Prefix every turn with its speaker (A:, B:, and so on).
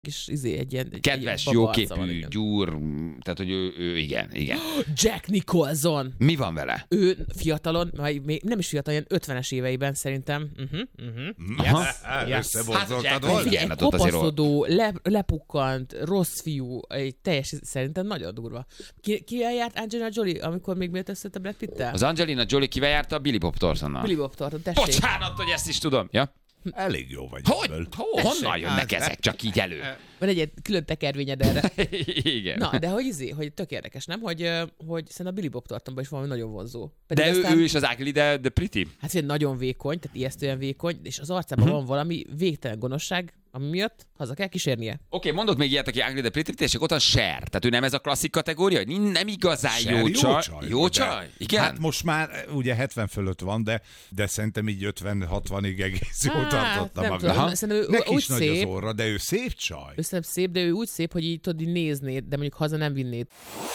A: kis egy ilyen
B: kedves,
A: egy
B: jóképű, gyúr, tehát hogy ő igen.
A: Jack Nicholson!
B: Mi van vele?
A: Ő fiatalon, még nem is fiatal, ilyen 50-es éveiben szerintem.
C: Összeborzoltad
B: Hát,
C: volna?
A: Egy kopaszodó, lepukkant, rossz fiú, egy teljes, szerintem nagyon durva. Ki eljárt Angelina Jolie, amikor még miért összött a Brad Pitt-tel?
B: Az Angelina Jolie kivel járta? Billy Bob Thorntonnal.
A: Billy Bob Thornton, tessék.
B: Bocsánat, hogy ezt is tudom. Ja?
C: Elég jó vagy.
B: Hogy? Honnan jönnek ezek csak így elő?
A: Van egy külön tekervényed erre.
B: Igen.
A: Na, de hogy tök érdekes, nem? Hogy szerintem a Billy Bob Thorntonban is valami nagyon vonzó.
B: De ő is az ugly, de pretty.
A: Hát figyelj, nagyon vékony, tehát ijesztően vékony, és az arcában van valami végtelen gonoszság, ami miatt haza kell kísérnie.
B: Oké, mondok még ilyet, aki ugly, de pretty, és ott van Cher. Tehát ő nem ez a klasszik kategória, hogy nem igazán
C: Cher
B: jó csaj. Jó
C: de-
B: csaj? Igen?
C: Hát most már ugye 70 fölött van, de szerintem így 50-60-ig egész jól tartotta
A: nem
C: magát.
A: tudom, szerintem ő
C: Neki
A: úgy
C: is nagy
A: szép,
C: az orra, de ő szép csaj.
A: ő szerintem szép, de ő úgy szép, hogy így tudod, így néznéd, de mondjuk haza nem vinnéd.